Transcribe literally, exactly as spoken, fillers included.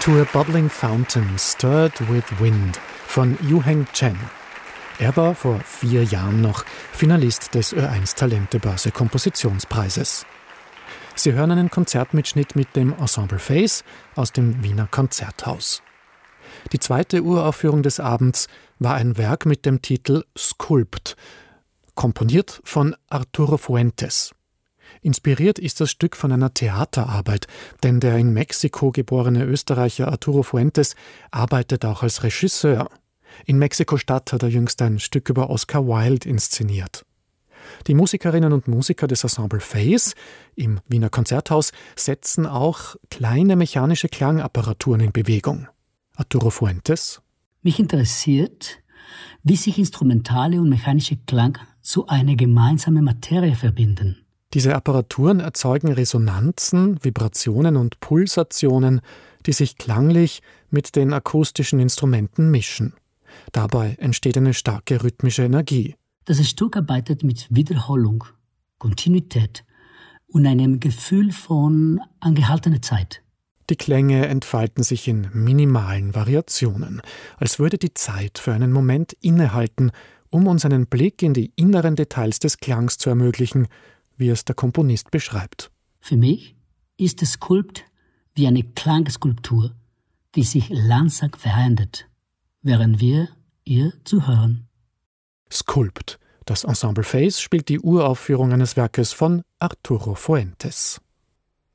To a Bubbling Fountain Stirred with Wind von Yu-Heng Chen. Er war vor vier Jahren noch Finalist des Ö eins Talentebörse Kompositionspreises. Sie hören einen Konzertmitschnitt mit dem Ensemble Face aus dem Wiener Konzerthaus. Die zweite Uraufführung des Abends war ein Werk mit dem Titel Sculpt, komponiert von Arturo Fuentes. Inspiriert ist das Stück von einer Theaterarbeit, denn der in Mexiko geborene Österreicher Arturo Fuentes arbeitet auch als Regisseur. In Mexiko-Stadt hat er jüngst ein Stück über Oscar Wilde inszeniert. Die Musikerinnen und Musiker des Ensemble Face im Wiener Konzerthaus setzen auch kleine mechanische Klangapparaturen in Bewegung. Arturo Fuentes: Mich interessiert, wie sich instrumentale und mechanische Klang zu einer gemeinsamen Materie verbinden. Diese Apparaturen erzeugen Resonanzen, Vibrationen und Pulsationen, die sich klanglich mit den akustischen Instrumenten mischen. Dabei entsteht eine starke rhythmische Energie. Das Stück arbeitet mit Wiederholung, Kontinuität und einem Gefühl von angehaltener Zeit. Die Klänge entfalten sich in minimalen Variationen, als würde die Zeit für einen Moment innehalten, um uns einen Blick in die inneren Details des Klangs zu ermöglichen, wie es der Komponist beschreibt. Für mich ist das Sculpt wie eine Klangskulptur, die sich langsam verändert, während wir ihr zuhören. Sculpt. Das Ensemble Face spielt die Uraufführung eines Werkes von Arturo Fuentes.